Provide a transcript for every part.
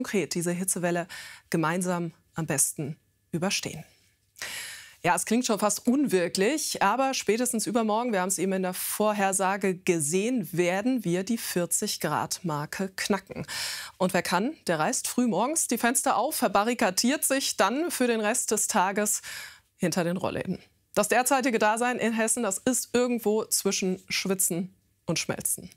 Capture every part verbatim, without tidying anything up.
konkret diese Hitzewelle gemeinsam am besten überstehen. Ja, es klingt schon fast unwirklich, aber spätestens übermorgen, wir haben es eben in der Vorhersage gesehen, werden wir die vierzig Grad Marke knacken. Und wer kann, der reißt früh morgens die Fenster auf, verbarrikadiert sich dann für den Rest des Tages hinter den Rollläden. Das derzeitige Dasein in Hessen, das ist irgendwo zwischen Schwitzen und Schmelzen.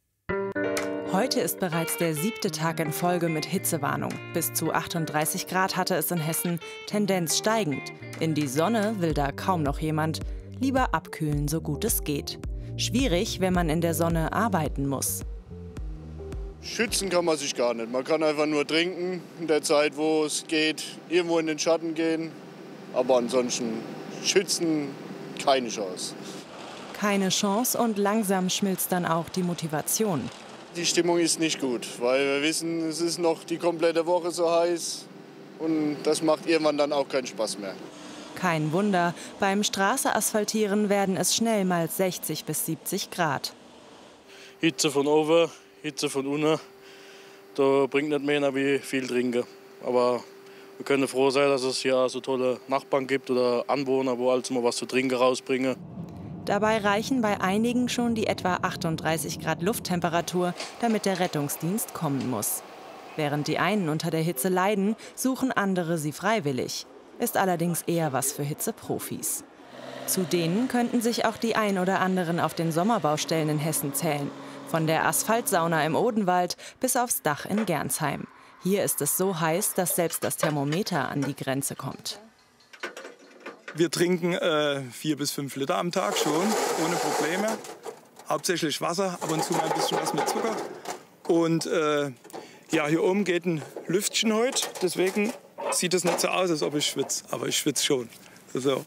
Heute ist bereits der siebte Tag in Folge mit Hitzewarnung. Bis zu achtunddreißig Grad hatte es in Hessen, Tendenz steigend. In die Sonne will da kaum noch jemand. Lieber abkühlen, so gut es geht. Schwierig, wenn man in der Sonne arbeiten muss. Schützen kann man sich gar nicht. Man kann einfach nur trinken in der Zeit, wo es geht, irgendwo in den Schatten gehen. Aber ansonsten schützen keine Chance. Keine Chance und langsam schmilzt dann auch die Motivation. Die Stimmung ist nicht gut, weil wir wissen, es ist noch die komplette Woche so heiß und das macht irgendwann dann auch keinen Spaß mehr. Kein Wunder, beim Straße-Asphaltieren werden es schnell mal sechzig bis siebzig Grad. Hitze von oben, Hitze von unten, da bringt nicht mehr wie viel trinken. Aber wir können froh sein, dass es hier so tolle Nachbarn gibt oder Anwohner, wo alles mal was zu trinken rausbringen. Dabei reichen bei einigen schon die etwa achtunddreißig Grad Lufttemperatur, damit der Rettungsdienst kommen muss. Während die einen unter der Hitze leiden, suchen andere sie freiwillig. Ist allerdings eher was für Hitzeprofis. Zu denen könnten sich auch die ein oder anderen auf den Sommerbaustellen in Hessen zählen. Von der Asphaltsauna im Odenwald bis aufs Dach in Gernsheim. Hier ist es so heiß, dass selbst das Thermometer an die Grenze kommt. Wir trinken äh, vier bis fünf Liter am Tag schon, ohne Probleme. Hauptsächlich Wasser, ab und zu mal ein bisschen was mit Zucker. Und äh, ja, hier oben geht ein Lüftchen heute, deswegen sieht es nicht so aus, als ob ich schwitze. Aber ich schwitze schon. So.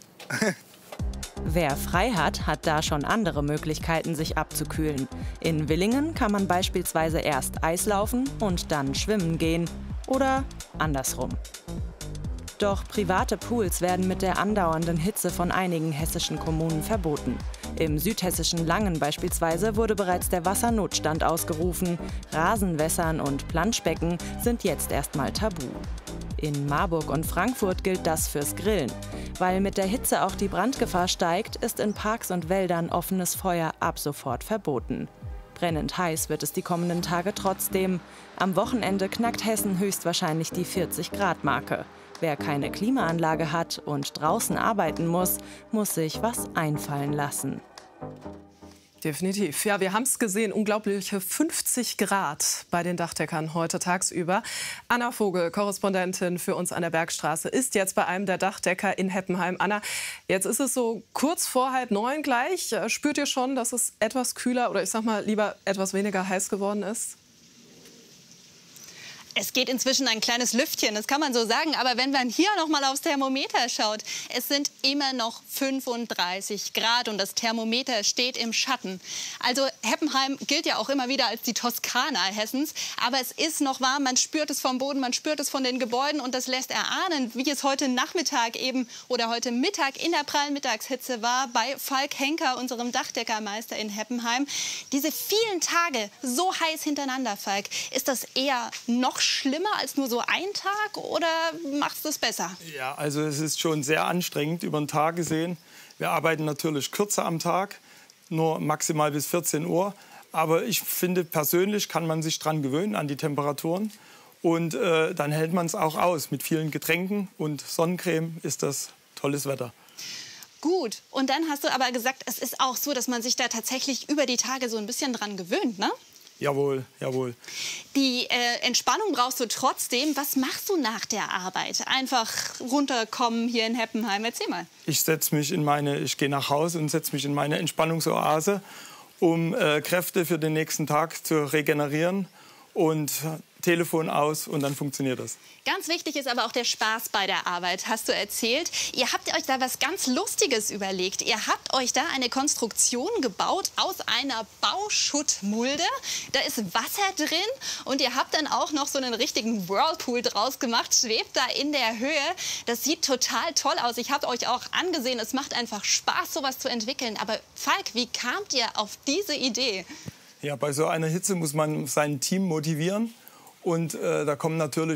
Wer frei hat, hat da schon andere Möglichkeiten, sich abzukühlen. In Willingen kann man beispielsweise erst Eislaufen und dann schwimmen gehen. Oder andersrum. Doch private Pools werden mit der andauernden Hitze von einigen hessischen Kommunen verboten. Im südhessischen Langen beispielsweise wurde bereits der Wassernotstand ausgerufen. Rasenwässern und Planschbecken sind jetzt erstmal tabu. In Marburg und Frankfurt gilt das fürs Grillen. Weil mit der Hitze auch die Brandgefahr steigt, ist in Parks und Wäldern offenes Feuer ab sofort verboten. Brennend heiß wird es die kommenden Tage trotzdem. Am Wochenende knackt Hessen höchstwahrscheinlich die vierzig Grad Marke. Wer keine Klimaanlage hat und draußen arbeiten muss, muss sich was einfallen lassen. Definitiv. Ja, wir haben es gesehen, unglaubliche fünfzig Grad bei den Dachdeckern heute tagsüber. Anna Vogel, Korrespondentin für uns an der Bergstraße, ist jetzt bei einem der Dachdecker in Heppenheim. Anna, jetzt ist es so kurz vor halb neun gleich. Spürt ihr schon, dass es etwas kühler oder ich sag mal lieber etwas weniger heiß geworden ist? Es geht inzwischen ein kleines Lüftchen, das kann man so sagen. Aber wenn man hier noch mal aufs Thermometer schaut, es sind immer noch fünfunddreißig Grad und das Thermometer steht im Schatten. Also Heppenheim gilt ja auch immer wieder als die Toskana Hessens. Aber es ist noch warm, man spürt es vom Boden, man spürt es von den Gebäuden. Und das lässt erahnen, wie es heute Nachmittag eben oder heute Mittag in der prallen Mittagshitze war bei Falk Henker, unserem Dachdeckermeister in Heppenheim. Diese vielen Tage so heiß hintereinander, Falk, ist das eher noch schlimmer als nur so ein Tag oder macht es das besser? Ja, also es ist schon sehr anstrengend über den Tag gesehen. Wir arbeiten natürlich kürzer am Tag, nur maximal bis vierzehn Uhr. Aber ich finde, persönlich kann man sich daran gewöhnen, an die Temperaturen. Und äh, dann hält man es auch aus. Mit vielen Getränken und Sonnencreme ist das tolles Wetter. Gut, und dann hast du aber gesagt, es ist auch so, dass man sich da tatsächlich über die Tage so ein bisschen dran gewöhnt, ne? Jawohl, jawohl. Die äh, Entspannung brauchst du trotzdem. Was machst du nach der Arbeit? Einfach runterkommen hier in Heppenheim. Erzähl mal. Ich setze mich in meine, ich gehe nach Hause und setze mich in meine Entspannungsoase, um äh, Kräfte für den nächsten Tag zu regenerieren und Telefon aus und dann funktioniert das. Ganz wichtig ist aber auch der Spaß bei der Arbeit, hast du erzählt. Ihr habt euch da was ganz Lustiges überlegt. Ihr habt euch da eine Konstruktion gebaut aus einer Bauschuttmulde. Da ist Wasser drin und ihr habt dann auch noch so einen richtigen Whirlpool draus gemacht, schwebt da in der Höhe. Das sieht total toll aus. Ich habe euch auch angesehen, es macht einfach Spaß, sowas zu entwickeln. Aber Falk, wie kamt ihr auf diese Idee? Ja, bei so einer Hitze muss man sein Team motivieren. Und äh, da kommen natürlich